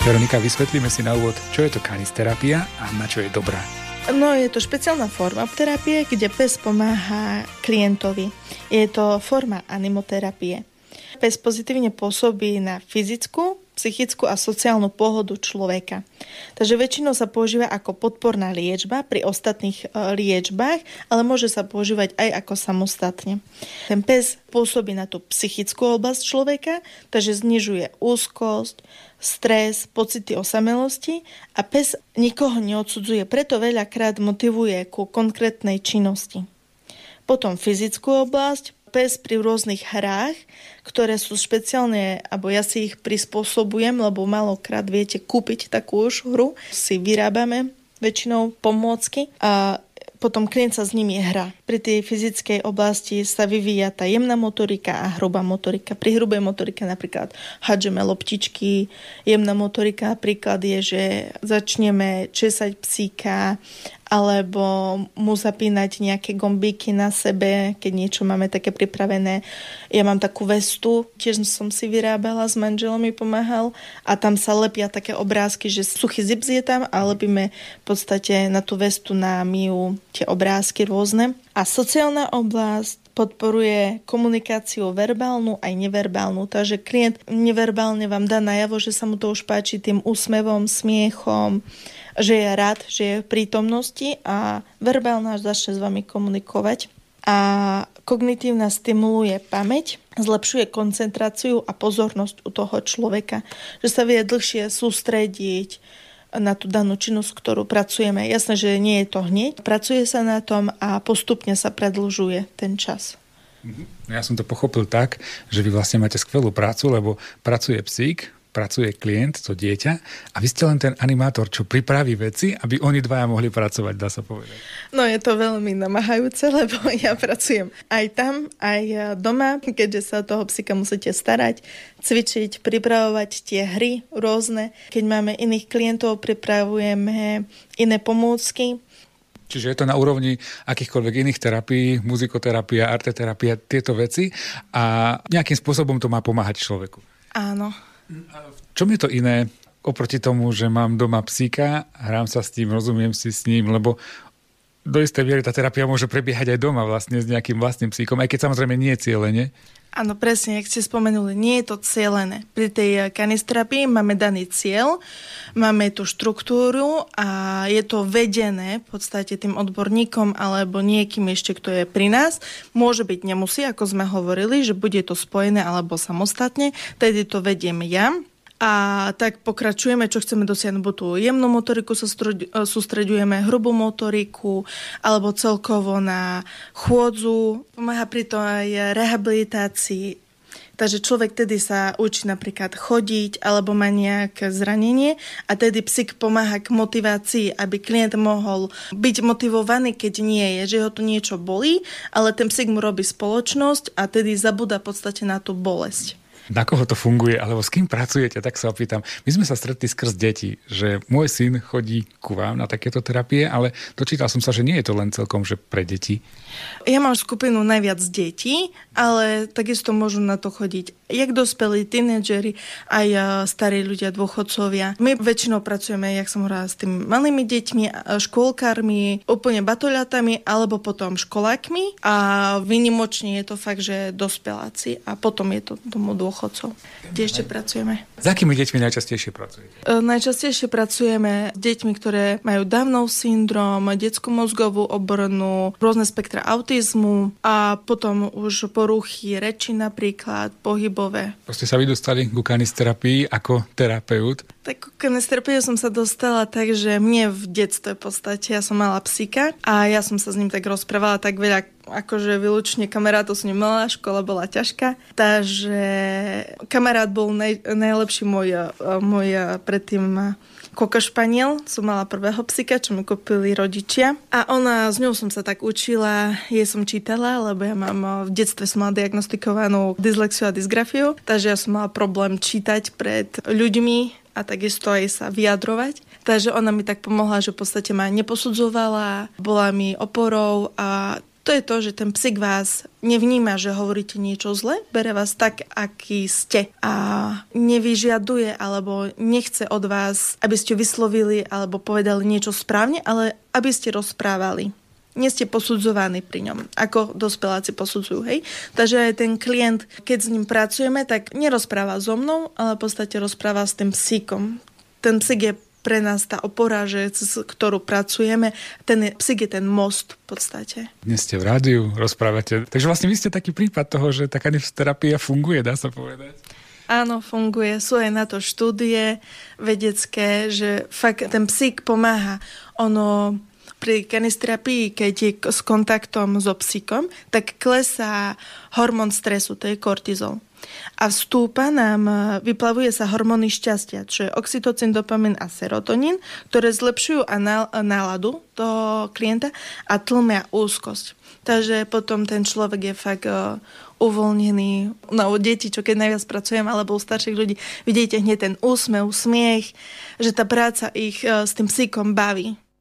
Veronika, vysvetlíme si na úvod, čo je to kanisterapia a na čo je dobrá. No, je to špeciálna forma terapie, kde pes pomáha klientovi. Je to forma animoterapie. Pes pozitívne pôsobí na fyzickú, psychickú a sociálnu pohodu človeka. Takže väčšinou sa používa ako podporná liečba pri ostatných liečbách, ale môže sa používať aj ako samostatne. Ten pes pôsobí na tú psychickú oblasť človeka, takže znižuje úzkosť, stres, pocity osamelosti a pes nikoho neodsudzuje, preto veľakrát motivuje ku konkrétnej činnosti. Potom fyzickú oblasť, pes pri rôznych hrách, ktoré sú špeciálne, alebo ja si ich prispôsobujem, lebo málokrát viete kúpiť takú už hru, si vyrábame väčšinou pomôcky a potom klient sa s nimi hrá. Pri tej fyzickej oblasti sa vyvíja tá jemná motorika a hrubá motorika. Pri hrubej motorike napríklad hádžeme loptičky. Jemná motorika napríklad je, že začneme česať psíka alebo mu zapínať nejaké gombíky na sebe, keď niečo máme také pripravené. Ja mám takú vestu, tiež som si vyrábala, s manželom mi pomáhal a tam sa lepia také obrázky, že suchý zips je tam a lepíme v podstate na tú vestu na miu tie obrázky rôzne. A sociálna oblasť podporuje komunikáciu verbálnu aj neverbálnu. Takže klient neverbálne vám dá najavo, že sa mu to už páči tým úsmevom, smiechom, že je rád, že je v prítomnosti a verbálna až začne s vami komunikovať. A kognitívna stimuluje pamäť, zlepšuje koncentráciu a pozornosť u toho človeka, že sa vie dlhšie sústrediť na tú danú činnosť, ktorú pracujeme. Jasné, že nie je to hneď. Pracuje sa na tom a postupne sa predĺžuje ten čas. Ja som to pochopil tak, že vy vlastne máte skvelú prácu, lebo pracuje psík, pracuje klient, to dieťa a vy ste len ten animátor, čo pripraví veci, aby oni dvaja mohli pracovať, dá sa povedať. No je to veľmi namáhajúce, lebo ja pracujem aj tam, aj doma, keďže sa toho psíka musíte starať, cvičiť, pripravovať tie hry rôzne. Keď máme iných klientov, pripravujeme iné pomôcky. Čiže je to na úrovni akýchkoľvek iných terapií, muzikoterapia, arteterapia, tieto veci a nejakým spôsobom to má pomáhať človeku. Áno. V čom je to iné oproti tomu, že mám doma psíka, hrám sa s tým, rozumiem si s ním, lebo do istej miery tá terapia môže prebiehať aj doma vlastne s nejakým vlastným psíkom, aj keď samozrejme nie je cieľene. Áno, presne, jak ste spomenuli, nie je to cielené. Pri tej kanisterapii máme daný cieľ, máme tú štruktúru a je to vedené v podstate tým odborníkom alebo niekým ešte, kto je pri nás. Môže byť, nemusí, ako sme hovorili, že bude to spojené alebo samostatne, tedy to vediem ja. A tak pokračujeme, čo chceme dosiahnuť, bo tú jemnú motoriku sa sústreďujeme, hrubú motoriku, alebo celkovo na chôdzu. Pomáha pri tom aj rehabilitácii. Takže človek tedy sa učí napríklad chodiť, alebo má nejaké zranenie a tedy psík pomáha k motivácii, aby klient mohol byť motivovaný, keď nie je, že ho tu niečo bolí, ale ten psík mu robí spoločnosť a tedy zabúda v podstate na tú bolesť. Na koho to funguje, alebo s kým pracujete, tak sa opýtam. My sme sa stretli skrz deti, že môj syn chodí ku vám na takéto terapie, ale dočítal som sa, že nie je to len celkom, že pre deti. Ja mám skupinu najviac detí, ale takisto môžu na to chodiť jak dospelí, tínedžeri, aj starí ľudia, dôchodcovia. My väčšinou pracujeme, jak som hovorila, s tými malými deťmi, škôlkarmi, úplne batoľatami, alebo potom školákmi a výnimočne je to fakt, že dospeláci a potom je to tomu dôchodcov, kde ešte pracujeme. S akými deťmi najčastejšie pracujete? Najčastejšie pracujeme s deťmi, ktoré majú Downov syndrom, detskú mozgovú obrnu, rôzne spektra autizmu a potom už poruchy reči napríklad, pohybové. Ste sa vy dostali ku kanisterapii ako terapeut? Tak ku kanisterapii som sa dostala tak, že mne v detstve v podstate, ja som mala psíka a ja som sa s ním tak rozprávala tak veľa, akože výlučne kamarátov som nemala, škola bola ťažká. Takže kamarát bol najlepší môj predtým Cocker Spaniel, som mala prvého psíka, čo mi kúpili rodičia. A s ňou som sa tak učila, jej som čítala, lebo ja mám v detstve som mala diagnostikovanú dyslexiu a dysgrafiu, takže ja som mala problém čítať pred ľuďmi a takisto aj sa vyjadrovať. Takže ona mi tak pomohla, že v podstate ma neposudzovala, bola mi oporou a To je to, že ten psík vás nevníma, že hovoríte niečo zle, bere vás tak, aký ste a nevyžiaduje alebo nechce od vás, aby ste vyslovili alebo povedali niečo správne, ale aby ste rozprávali. Nie ste posudzovaní pri ňom, ako dospeláci posudzujú, hej. Takže aj ten klient, keď s ním pracujeme, tak nerozpráva so mnou, ale v podstate rozpráva s tým psíkom. Ten psík je pre nás tá opora, že cez ktorú pracujeme. Ten psík je ten most v podstate. Dnes ste v rádiu, rozprávate. Takže vlastne vy ste taký prípad toho, že tá kanistterapia funguje, dá sa povedať. Áno, funguje. Sú aj na to štúdie vedecké, že fakt ten psík pomáha. Ono pri kanisterapii, keď je s kontaktom so psíkom, tak klesá hormón stresu, to je kortizol. A vstúpa nám, vyplavuje sa hormóny šťastia, čo je oxytocín, dopamín a serotonín, ktoré zlepšujú náladu toho klienta a tlmia úzkosť. Takže potom ten človek je fakt uvoľnený. No u detí, čo keď najviac pracujem, alebo u starších ľudí, vidíte hneď ten úsmev, smiech, že tá práca ich s tým psíkom baví.